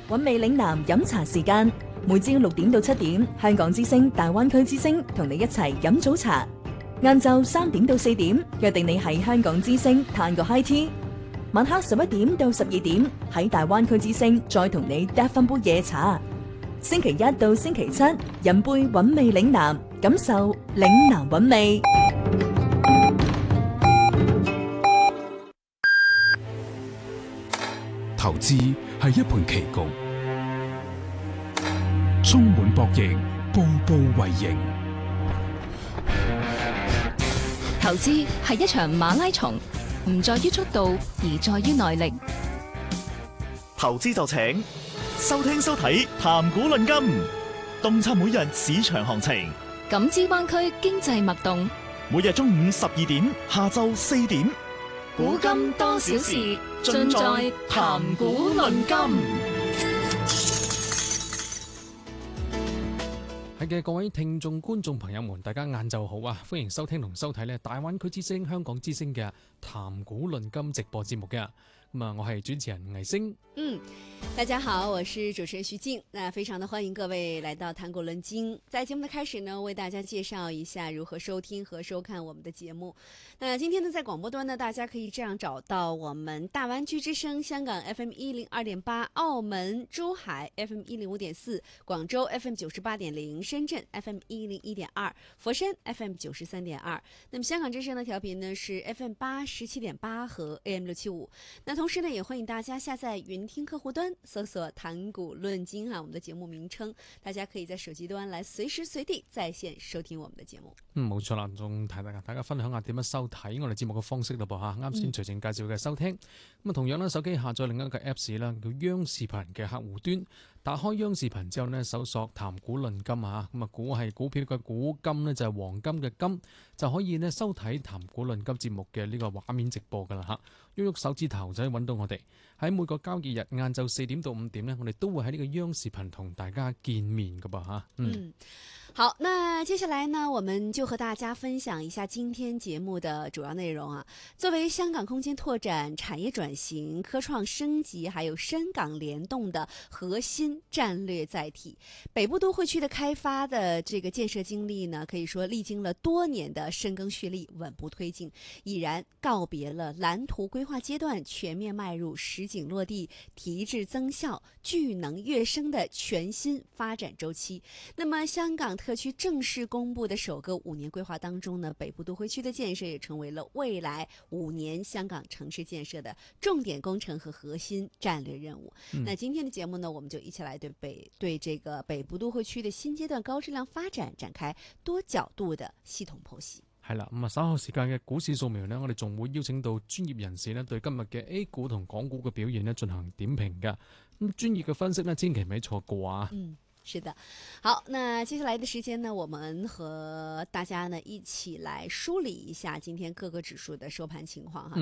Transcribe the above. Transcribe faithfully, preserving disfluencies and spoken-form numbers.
韻味嶺南飲茶時間，每朝六點到七點，香港之聲、大灣區之聲同你一齊飲早茶。晏晝三點到四點，約定你喺香港之聲嘆個 high tea。晚黑十一點到十二點，喺大灣區之聲再同你嗒翻杯夜茶。星期一到星期七，飲杯韻味嶺南，感受嶺南韻味。 投資係一盤棋局，充滿博弈，步步為營。 投資係一場馬拉松，唔在於速度，而在於耐力。 投資就請收聽收睇談股論金，洞察每日市場行情， 感知灣區經濟脈動。 每日中午十二點，下晝四點， 古今多少事，盡在談股論金。 係嘅，各位聽眾、觀眾朋友們，大家晏晝好啊！歡迎收聽同收睇呢大灣區之聲、香港之聲嘅談股論金直播節目嘅。咁啊，我係主持人魏星。 嗯，大家好，我是主持人徐靜。那非常的歡迎各位來到談股論金。在節目的開始呢，為大家介紹一下如何收聽和收看我們的節目。那今天呢，在廣播端呢，大家可以這樣找到我們大灣區之聲香港 F M 一零二點八，澳門、珠海 F M 一零五點四，廣州 F M 九十八點零，深圳 F M 一零一點二，佛山 F M 九十三點二。那麼香港之聲的調頻呢是 F M 八十七點八和 A M 六七五。那同時呢，也歡迎大家下載雲聽客戶端，搜索談股論金哈，我們的節目名稱，大家可以在手機端來隨時隨地在線收聽我們的節目。 嗯，冇錯啦，仲提大家大家分享下點樣收睇我哋節目嘅方式咯噃吓。啱先隨正介紹嘅收聽，咁、嗯、啊同樣咧，手機下載另一個 Apps 啦，叫央視頻嘅客戶端。打開央視頻之後呢，搜索談股論金啊，咁啊股係股票嘅股，金呢就係黃金嘅金，就可以呢收睇談股論金節目嘅呢個畫面直播噶啦吓，喐喐手指頭就可以揾到我哋。喺每個交易日晏晝四點到五點呢，我哋都會喺呢個央視頻同大家見面噶噃吓。嗯。 嗯好，那接下來呢，我們就和大家分享一下今天節目的主要內容啊。作為香港空間拓展、產業轉型、科創升級，還有深港聯動的核心戰略載體，北部都會區的開發的這個建設經歷呢，可以說歷經了多年的深耕蓄力、穩步推進，已然告別了藍圖規劃階段，全面邁入實景落地、提質增效、聚能躍升的全新發展週期。那麼香港特區正式公布的首個五年規劃當中呢，北部都會區的建設也成為了未來五年香港城市建設的重點工程和核心戰略任務。嗯、那今天的節目呢，我們就一起來對北對這個北部都會區的新階段高質量發展展開多角度的系統剖析。 係啦，咁啊稍後時間嘅股市掃描呢，我哋仲會邀請到專業人士呢，對今日嘅 A 股同港股嘅表現呢進行點評噶。咁專業嘅分析呢，千祈唔好錯過啊！ 嗯。是的，好，那接下來的時間呢，我們和大家呢一起來梳理一下今天各個指數的收盤情況哈。